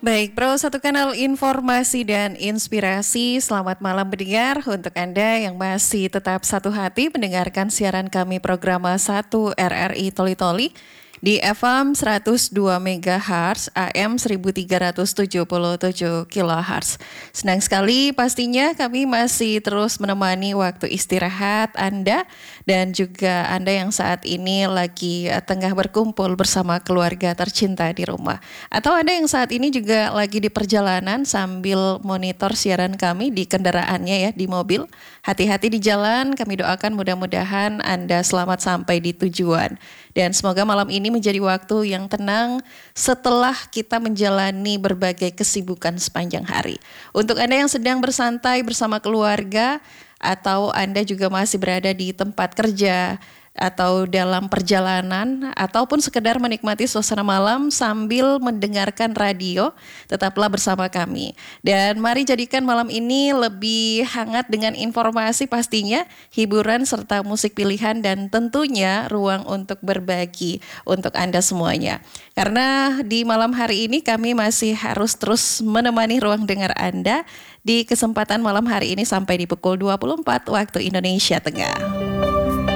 Baik, Pro, satu kanal informasi dan inspirasi. Selamat malam pendengar untuk Anda yang masih tetap satu hati mendengarkan siaran kami program 1 RRI Toli Toli di FM 102 MHz, AM 1377 kHz. Senang sekali pastinya kami masih terus menemani waktu istirahat Anda dan juga Anda yang saat ini lagi tengah berkumpul bersama keluarga tercinta di rumah. Atau Anda yang saat ini juga lagi di perjalanan sambil monitor siaran kami di kendaraannya ya, di mobil. Hati-hati di jalan, kami doakan mudah-mudahan Anda selamat sampai di tujuan. Dan semoga malam ini menjadi waktu yang tenang setelah kita menjalani berbagai kesibukan sepanjang hari. Untuk Anda yang sedang bersantai bersama keluarga atau Anda juga masih berada di tempat kerja atau dalam perjalanan ataupun sekedar menikmati suasana malam sambil mendengarkan radio, tetaplah bersama kami. Dan mari jadikan malam ini lebih hangat dengan informasi pastinya, hiburan serta musik pilihan dan tentunya ruang untuk berbagi untuk Anda semuanya. Karena di malam hari ini kami masih harus terus menemani ruang dengar Anda di kesempatan malam hari ini sampai di pukul 24 waktu Indonesia Tengah.